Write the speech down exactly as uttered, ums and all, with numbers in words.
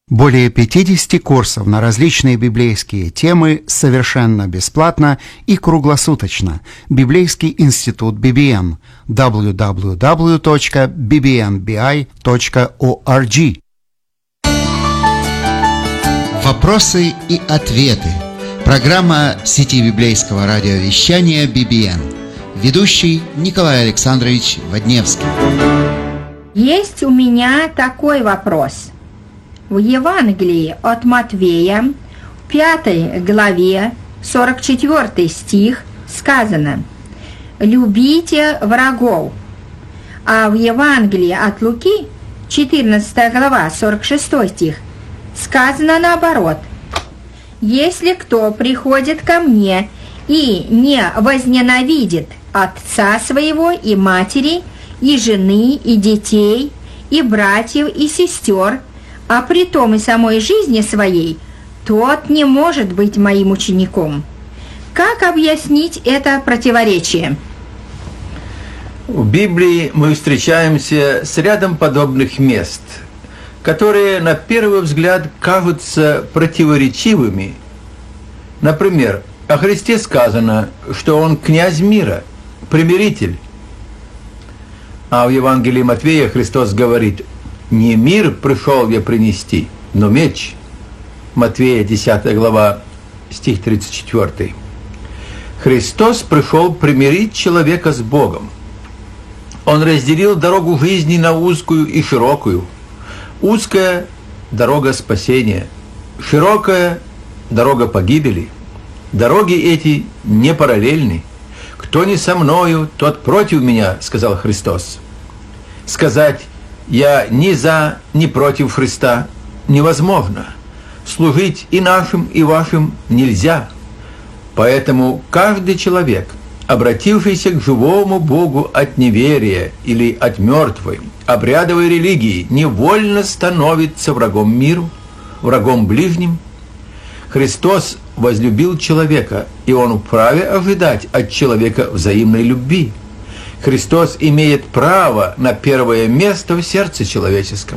Более пятьдесят курсов на различные библейские темы совершенно бесплатно и круглосуточно. Библейский институт би би эн. дабл ю дабл ю дабл ю точка би би эн би ай точка орг. Вопросы и ответы. Программа сети библейского радиовещания би би эн. Ведущий Николай Александрович Водневский. Есть у меня такой вопрос. В Евангелии от Матвея, в пятой главе, сорок четвёртый стих, сказано: «Любите врагов». А в Евангелии от Луки, четырнадцатая глава, сорок шестой стих, сказано наоборот: «Если кто приходит ко мне и не возненавидит отца своего и матери, и жены, и детей, и братьев, и сестер, а при том и самой жизни своей, тот не может быть моим учеником». Как объяснить это противоречие? В Библии мы встречаемся с рядом подобных мест, которые на первый взгляд кажутся противоречивыми. Например, о Христе сказано, что Он князь мира, примиритель. А в Евангелии Матвея Христос говорит: «Не мир пришел я принести, но меч». Матвея, десятая глава, стих тридцать четвёртый. Христос пришел примирить человека с Богом. Он разделил дорогу жизни на узкую и широкую. Узкая – дорога спасения, широкая – дорога погибели. Дороги эти не параллельны. «Кто не со мною, тот против меня», – сказал Христос. Сказать «я ни за, ни против Христа» невозможно. Служить и нашим, и вашим нельзя. Поэтому каждый человек, обратившийся к живому Богу от неверия или от мертвой, обрядовой религии, невольно становится врагом миру, врагом ближним. Христос возлюбил человека, и Он вправе ожидать от человека взаимной любви. Христос имеет право на первое место в сердце человеческом.